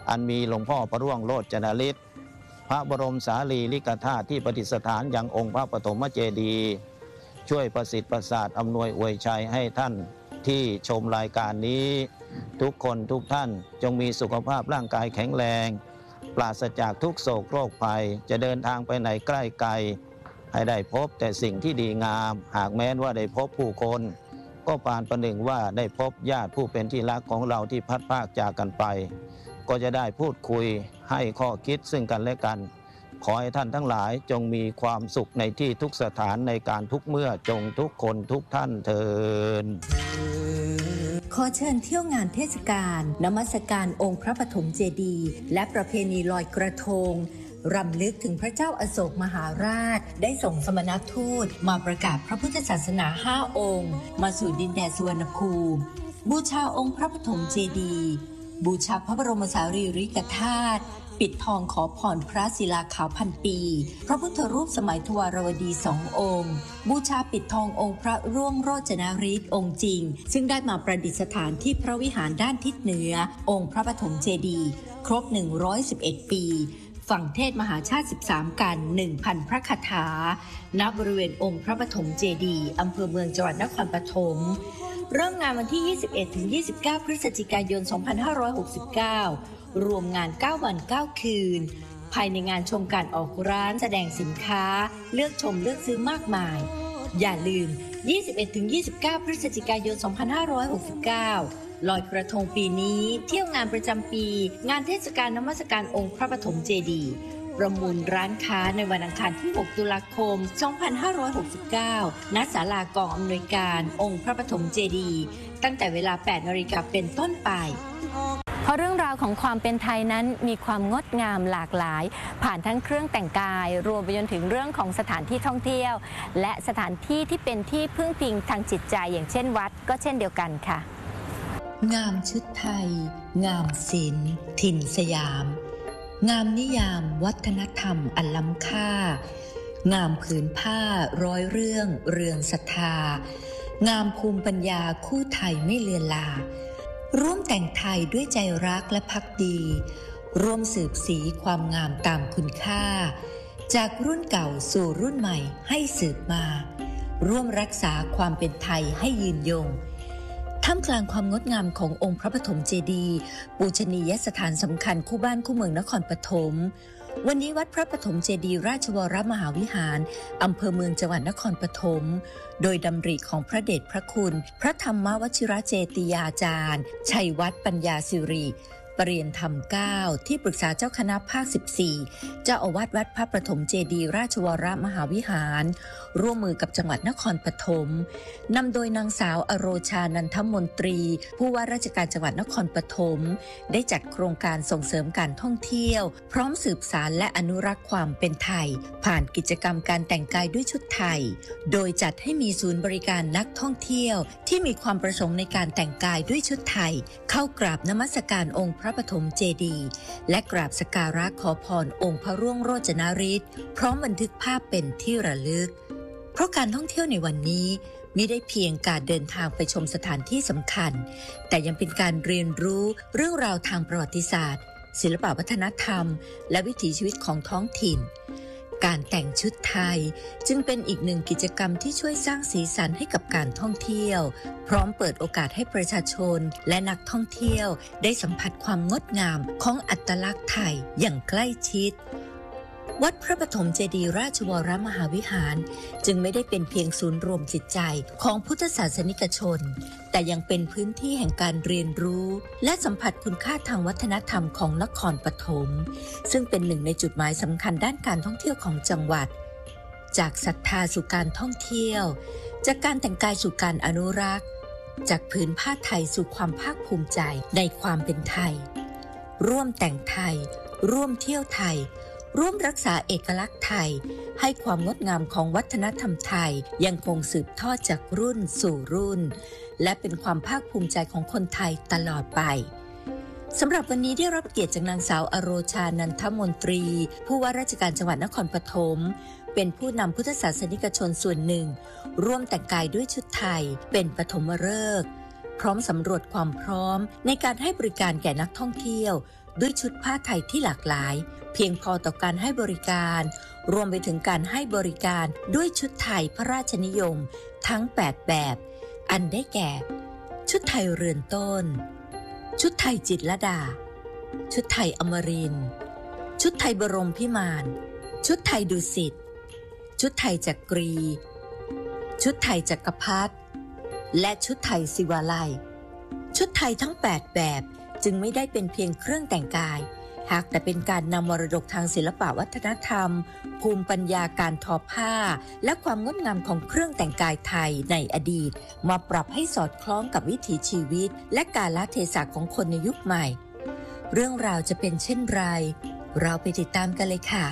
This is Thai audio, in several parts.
อันมีหลวงพ่อพระร่วงโรจนฤทธิ์พระบรมสารีริกธาตุที่ประดิษฐานยังองค์พระปฐมเจดีย์ช่วยประสิทธิ์ประสาทอำนวยอวยชัยให้ท่านที่ชมรายการนี้ทุกคนทุกท่านจงมีสุขภาพร่างกายแข็งแรงปราศจากทุกโศกโรคภัยจะเดินทางไปไหนใกล้ไกลให้ได้พบแต่สิ่งที่ดีงามหากแม้นว่าได้พบผู้คนก็ปานประหนึ่งว่าได้พบญาติผู้เป็นที่รักของเราที่พัดพรากจากกันไปก็จะได้พูดคุยให้ข้อคิดซึ่งกันและกันขอให้ท่านทั้งหลายจงมีความสุขในที่ทุกสถานในการทุกเมื่อจงทุกคนทุกท่านเทอญขอเชิญเที่ยวงานเทศกาลนมัสการองค์พระปฐมเจดีย์และประเพณีลอยกระทงรำลึกถึงพระเจ้าอโศกมหาราชได้ส่งสมณทูตมาประกาศพระพุทธศาสนา5องค์มาสู่ดินแดนสุวรรณภูมิบูชาองค์พระปฐมเจดีย์บูชาพระบรมสารีริกธาตุปิดทองขอพรพระศิลาขาวพันปีพระพุทธรูปสมัยทวารวดี2องค์บูชาปิดทององค์พระร่วงโรจนฤทธิ์องค์จริงซึ่งได้มาประดิษฐานที่พระวิหารด้านทิศเหนือองค์พระปฐมเจดีย์ครบ111ปีฝั่งเทศมหาชาติ13กัน 1,000 พระคาถาณบริเวณองค์พระปฐมเจดีย์อำเภอเมืองจังหวัดนครปฐมเริ่มงานวันที่ 21-29 พฤศจิกายน 2569 รวมงาน 9 วัน 9 คืนภายในงานชมการออกร้านแสดงสินค้าเลือกชมเลือกซื้อมากมายอย่าลืม 21-29 พฤศจิกายน 2569 ลอยกระทงปีนี้เที่ยวงานประจำปีงานเทศกาลนมัสการองค์พระปฐมเจดีย์ประมูลร้านค้าในวันอังคารที่ 6 ตุลาคม 2569 ณ ศาลากองอำนวยการองค์พระปฐมเจดีย์ตั้งแต่เวลา 8 นาฬิกาเป็นต้นไปเพราะเรื่องราวของความเป็นไทยนั้นมีความงดงามหลากหลายผ่านทั้งเครื่องแต่งกายรวมไปจนถึงเรื่องของสถานที่ท่องเที่ยวและสถานที่ที่เป็นที่พึ่งพิงทางจิตใจอย่างเช่นวัดก็เช่นเดียวกันค่ะงามชุดไทยงามศิลป์ถิ่นสยามงามนิยามวัฒนธรรมอันล้ำค่างามผืนผ้าร้อยเรื่องเรืองศรัทธางามภูมิปัญญาคู่ไทยไม่เลือนลาร่วมแต่งไทยด้วยใจรักและภักดีร่วมสืบสีความงามตามคุณค่าจากรุ่นเก่าสู่รุ่นใหม่ให้สืบมาร่วมรักษาความเป็นไทยให้ยืนยงท่ามกลางความงดงามขององค์พระปฐมเจดีย์ปูชนียสถานสำคัญคู่บ้านคู่เมืองนครปฐมวันนี้วัดพระปฐมเจดีย์ราชวรมหาวิหารอำเภอเมืองจังหวัดนครปฐมโดยดำริของพระเดชพระคุณพระธรรมวชิรเจติยาจารย์ชัยวัฒน์ปัญญาสิริปรริยนธรรม 9ที่ปรึกษาเจ้าคณะภาค 14เจ้าอาวาสวัดพระปฐมเจดีย์ราชวรมหาวิหารร่วมมือกับจังหวัดนครปฐมนำโดยนางสาวอโรชานันทมนตรีผู้ว่าราชการจังหวัดนครปฐมได้จัดโครงการส่งเสริมการท่องเที่ยวพร้อมสืบสานและอนุรักษ์ความเป็นไทยผ่านกิจกรรมการแต่งกายด้วยชุดไทยโดยจัดให้มีศูนย์บริการนักท่องเที่ยวที่มีความประสงค์ในการแต่งกายด้วยชุดไทยเข้ากราบนมัสการองค์พระปฐมเจดีย์และกราบสักการะขอพรองค์พระร่วงโรจนฤทธิ์พร้อมบันทึกภาพเป็นที่ระลึกเพราะการท่องเที่ยวในวันนี้มิได้เพียงการเดินทางไปชมสถานที่สำคัญแต่ยังเป็นการเรียนรู้เรื่องราวทางประวัติศาสตร์ศิลปวัฒนธรรมและวิถีชีวิตของท้องถิ่นการแต่งชุดไทยจึงเป็นอีกหนึ่งกิจกรรมที่ช่วยสร้างสีสันให้กับการท่องเที่ยวพร้อมเปิดโอกาสให้ประชาชนและนักท่องเที่ยวได้สัมผัสความงดงามของอัตลักษณ์ไทยอย่างใกล้ชิดวัดพระปฐมเจดีย์ราชวรมหาวิหารจึงไม่ได้เป็นเพียงศูนย์รวมจิตใจของพุทธศาสนิกชนแต่ยังเป็นพื้นที่แห่งการเรียนรู้และสัมผัสคุณค่าทางวัฒนธรรมของนครปฐมซึ่งเป็นหนึ่งในจุดหมายสำคัญด้านการท่องเที่ยวของจังหวัดจากศรัทธาสู่การท่องเที่ยวจากการแต่งกายสู่การอนุรักษ์จากผืนผ้าไทยสู่ความภาคภูมิใจในความเป็นไทยร่วมแต่งไทยร่วมเที่ยวไทยร่วมรักษาเอกลักษณ์ไทยให้ความงดงามของวัฒนธรรมไทยยังคงสืบทอดจากรุ่นสู่รุ่นและเป็นความภาคภูมิใจของคนไทยตลอดไปสำหรับวันนี้ได้รับเกียรติจากนางสาวอโรชานันทมนตรีผู้ว่าราชการจังหวัดนครปฐมเป็นผู้นำพุทธศาสนิกชนส่วนหนึ่งร่วมแต่งกายด้วยชุดไทยเป็นปฐมฤกษ์พร้อมสำรวจความพร้อมในการให้บริการแก่นักท่องเที่ยวด้วยชุดผ้าไทยที่หลากหลายเพียงพอต่อการให้บริการรวมไปถึงการให้บริการด้วยชุดไทยพระราชนิยมทั้ง8แบบอันได้แก่ชุดไทยเรือนต้นชุดไทยจิตรลดาชุดไทยอมรินทร์ชุดไทยบรมพิมานชุดไทยดุสิตชุดไทยจักรีชุดไทยจักรพรรดิและชุดไทยศิวาลัยชุดไทยทั้ง8แบบจึงไม่ได้เป็นเพียงเครื่องแต่งกายหากแต่เป็นการนำมรดกทางศิลปวัฒนธรรมภูมิปัญญาการทอผ้าและความงดงามของเครื่องแต่งกายไทยในอดีตมาปรับให้สอดคล้องกับวิถีชีวิตและกาลเทศะของคนในยุคใหม่เรื่องราวจะเป็นเช่นไรเราไปติดตามกันเลยค่ะ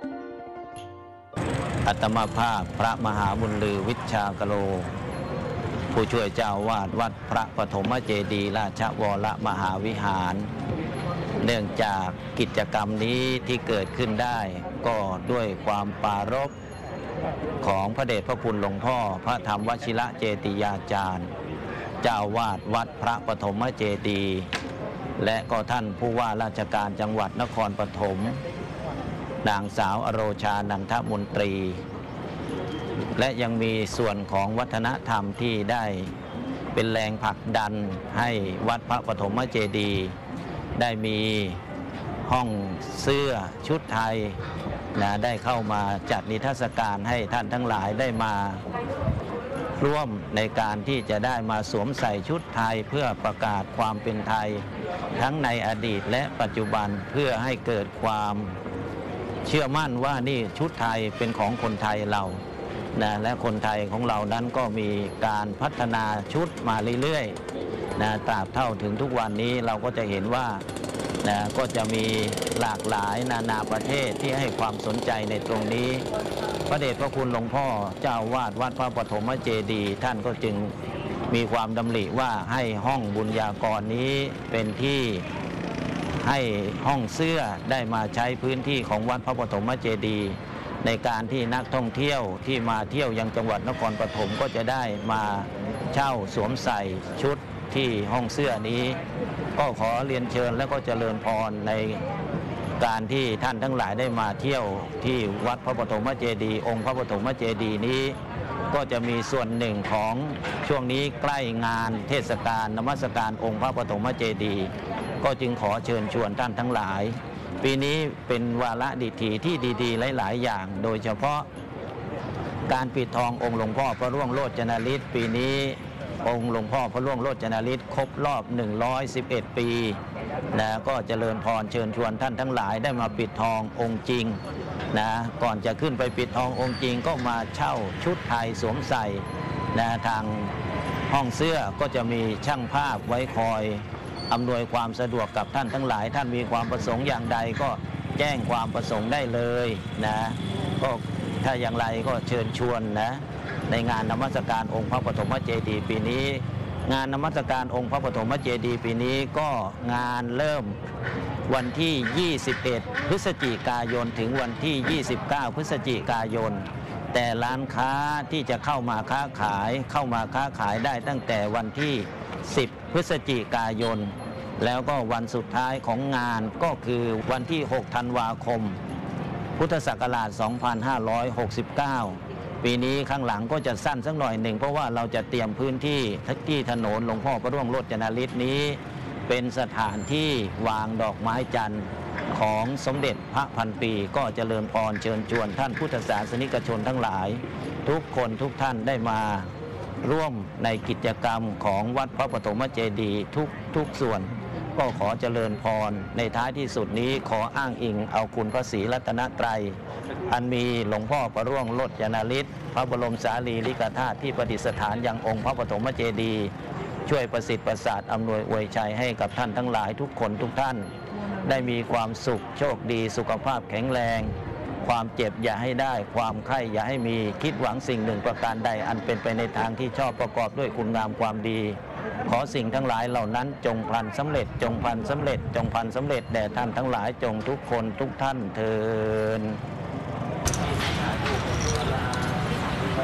อัตมาภาพพระมหาบุญลือวิชากโลผู้ช่วยเจ้าวาดวัดพระปฐมเจดีย์ราชวรมหาวิหารเนื่องจากกิจกรรมนี้ที่เกิดขึ้นได้ก็ด้วยความปรารภของพระเดชพระคุณหลวงพ่อพระธรรมวชิระเจติยาจารย์เจ้าวาดวัดพระปฐมเจดีย์และก็ท่านผู้ว่าราชการจังหวัดนครปฐมนางสาวอโรชานันทมนตรีและยังมีส่วนของวัฒนธรรมที่ได้เป็นแรงผลักดันให้วัดพระปฐมเจดีย์ได้มีห้องเสื้อชุดไทยได้เข้ามาจัดนิทรรศการให้ท่านทั้งหลายได้มาร่วมในการที่จะได้มาสวมใส่ชุดไทยเพื่อประกาศความเป็นไทยทั้งในอดีตและปัจจุบันเพื่อให้เกิดความเชื่อมั่นว่านี่ชุดไทยเป็นของคนไทยเราและคนไทยของเรานั้นก็มีการพัฒนาชุดมาเรื่อยๆตราบเท่าถึงทุกวันนี้เราก็จะเห็นว่าก็จะมีหลากหลายนานาประเทศที่ให้ความสนใจในตรงนี้พระเดชพระคุณหลวงพ่อเจ้าวาดวัดพระปฐมเจดีย์ท่านก็จึงมีความดำริว่าให้ห้องบุญญากรนี้เป็นที่ให้ห้องเสื้อได้มาใช้พื้นที่ของวัดพระปฐมเจดีย์ในการที่นักท่องเที่ยวที่มาเที่ยวยังจังหวัดนครปฐมก็จะได้มาเช่าสวมใส่ชุดที่ห้องเสื้อนี้ก็ขอเรียนเชิญและก็เจริญพรในการที่ท่านทั้งหลายได้มาเที่ยวที่วัดพระปฐมเจดีย์องค์พระปฐมเจดีย์นี้ก็จะมีส่วนหนึ่งของช่วงนี้ใกล้งานเทศกาลนมัสการองค์พระปฐมเจดีย์ก็จึงขอเชิญชวนท่านทั้งหลายปีนี้เป็นวาระดิถีที่ดีๆหลายๆอย่างโดยเฉพาะการปิดทององค์หลวงพ่อพระร่วงโรจนฤทธิ์ปีนี้องค์หลวงพ่อพระร่วงโรจนฤทธิ์ครบรอบ111 ปีก็เจริญพรเชิญชวนท่านทั้งหลายได้มาปิดทององค์จริงก่อนจะขึ้นไปปิดทององค์จริงก็มาเช่าชุดไทยสวมใส่ทางห้องเสื้อก็จะมีช่างภาพไว้คอยอำนวยความสะดวกกับท่านทั้งหลายท่านมีความประสงค์อย่างใดก็แจ้งความประสงค์ได้เลยก็ถ้าอย่างไรก็เชิญชวนในงานนมัสการองค์พระปฐมเจดีย์ปีนี้งานนมัสการองค์พระปฐมเจดีย์ปีนี้ก็งานเริ่มวันที่ 21 พฤศจิกายนถึงวันที่ 29 พฤศจิกายนแต่ร้านค้าที่จะเข้ามาค้าขายได้ตั้งแต่วันที่ 10 พฤศจิกายนแล้วก็วันสุดท้ายของงานก็คือวันที่ 6 ธันวาคม พุทธศักราช 2569 ปีนี้ข้างหลังก็จะสั้นสักหน่อยหนึ่งเพราะว่าเราจะเตรียมพื้นที่ถนนหลวงพ่อพระร่วงโรจนฤทธิ์นี้เป็นสถานที่วางดอกไม้จันทร์ของสมเด็จพระพันปีก็เจริญพรเชิญชวนท่านพุทธศาสนิกชนทั้งหลายทุกคนทุกท่านได้มาร่วมในกิจกรรมของวัดพระปฐมเจดีย์ทุกส่วนก็ขอเจริญพรในท้ายที่สุดนี้ขออ้างอิงเอาคุณพระศรีรัตนตรัยอันมีหลวงพ่อพระร่วงโรจนฤทธิ์พระบรมสารีริกธาตุที่ประดิษฐานยังองค์พระปฐมเจดีย์ช่วยประสิทธิ์ประสาทอำนวยอวยชัยให้กับท่านทั้งหลายทุกคนทุกท่านได้มีความสุขโชคดีสุขภาพแข็งแรงความเจ็บอย่าให้ได้ความไข้อย่าให้มีคิดหวังสิ่งหนึ่งประการใดอันเป็นไปในทางที่ชอบประกอบด้วยคุณงามความดีขอสิ่งทั้งหลายเหล่านั้นจงพลันสำเร็จจงพลันสำเร็จจงพลันสำเร็จแด่ท่านทั้งหลายจงทุกคนทุกท่านเทอญ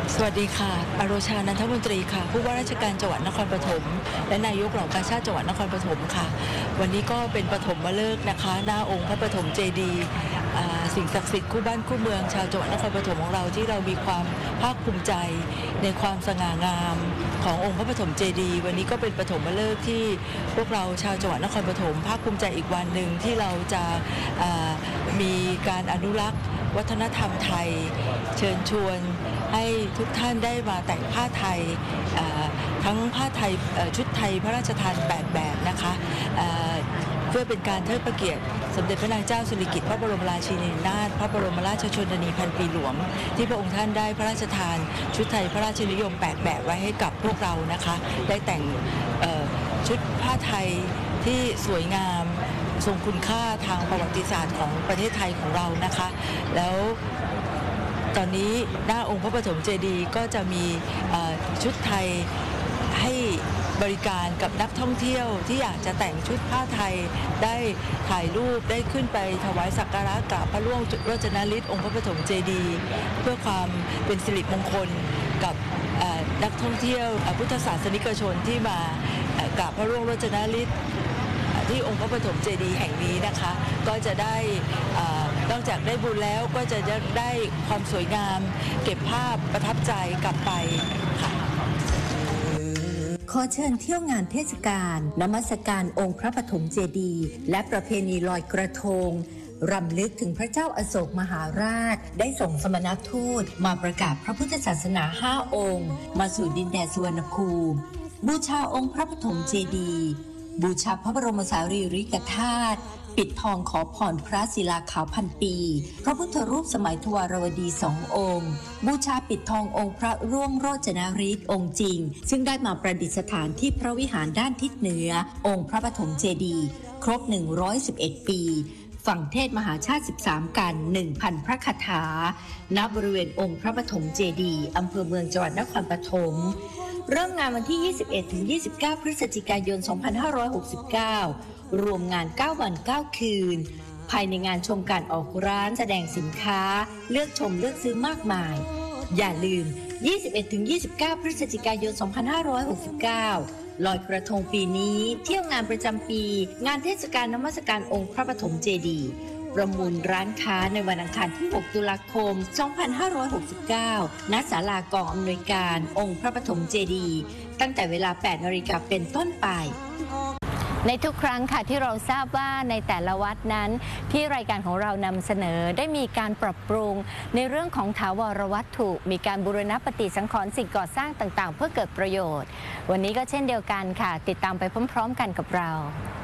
สวัสดีค่ะอโรชานันทมนตรีค่ะผู้ว่าราชการจังหวัดนครปฐมและนายกเหล่ากาชาดจังหวัดนครปฐมค่ะวันนี้ก็เป็นปฐมฤกษ์นะคะหน้าองค์พระปฐมเจดีย์สิ่งศักดิ์สิทธิ์คู่บ้านคู่เมืองชาวจังหวัดนครปฐมของเราที่เรามีความภาคภูมิใจในความสง่างามขององค์พระปฐมเจดีย์วันนี้ก็เป็นปฐมฤกษ์ที่พวกเราชาวจังหวัดนครปฐมภาคภูมิใจอีกวันหนึ่งที่เราจะมีการอนุรักษ์วัฒนธรรมไทยเชิญชวนให้ทุกท่านได้มาแต่งผ้าไทยทั้งผ้าไทยชุดไทยพระราชทาน8แบบนะคะเพื่อเป็นการเทิดพระเกียรติสมเด็จพระนางเจ้าสิริกิติ์พระบรมราชินีนาถพระบรมราชชนนีพันปีหลวงที่พระองค์ท่านได้พระราชทานชุดไทยพระราชนิยม8แบบไว้ให้กับพวกเรานะคะได้แต่งชุดผ้าไทยที่สวยงามทรงคุณค่าทางประวัติศาสตร์ของประเทศไทยของเรานะคะแล้วตอนนี้หน้าองค์พระปฐมเจดีย์ก็จะมีชุดไทยให้บริการกับนักท่องเที่ยวที่อยากจะแต่งชุดผ้าไทยได้ถ่ายรูปได้ขึ้นไปถวายสักการะกราบพระร่วงโรจนฤทธิ์องค์พระปฐมเจดีย์เพื่อความเป็นสิริมงคลกับนักท่องเที่ยวพุทธศาสนิกชนที่มากราบพระร่วงโรจนฤทธิ์ที่องค์พระปฐมเจดีย์แห่งนี้นะคะก็จะได้นอกจากได้บุญแล้วก็จะได้ความสวยงามเก็บภาพประทับใจกลับไปค่ะขอเชิญเที่ยวงานเทศกาลนมัสการองค์พระปฐมเจดีย์และประเพณีลอยกระทงรำลึกถึงพระเจ้าอโศกมหาราชได้ส่งสมณทูตมาประกาศพระพุทธศาสนา5องค์มาสู่ดินแดนสุวรรณภูมิบูชาองค์พระปฐมเจดีย์บูชาพระบรมสารีริกธาตุปิดทองขอพรพระศิลาขาวพันปีพระพุทธรูปสมัยทวารวดี2องค์บูชาปิดทององค์พระร่วงโรจนฤทธิ์องค์จริงซึ่งได้มาประดิษฐานที่พระวิหารด้านทิศเหนือองค์พระปฐมเจดีย์ครบ111ปีฟังเทศมหาชาติ13กัน 1,000 พระคาถาณบริเวณองค์พระปฐมเจดีย์อำเภอเมืองจังหวัดนครปฐมเริ่มงานวันที่ 21-29 พฤศจิกายน 2569 รวมงาน 9 วัน 9 คืน ภายในงานชมการออกร้านแสดงสินค้าเลือกชมเลือกซื้อมากมาย อย่าลืม 21-29 พฤศจิกายน 2569 ลอยกระทงปีนี้เที่ยวงานประจำปีงานเทศกาลนมัสการองค์พระปฐมเจดีย์ประมูลร้านค้าในวันอังคารที่ 6 ตุลาคม 2569 ณ ศาลากองอำนวยการองค์พระปฐมเจดีย์ตั้งแต่เวลา 8 นาฬิกาเป็นต้นไปในทุกครั้งค่ะที่เราทราบว่าในแต่ละวัดนั้นที่รายการของเรานำเสนอได้มีการปรับปรุงในเรื่องของถาวรวัตถุมีการบูรณปฏิสังขรณ์สิ่งก่อสร้างต่างๆเพื่อเกิดประโยชน์วันนี้ก็เช่นเดียวกันค่ะติดตามไปพร้อมๆกันกับเรา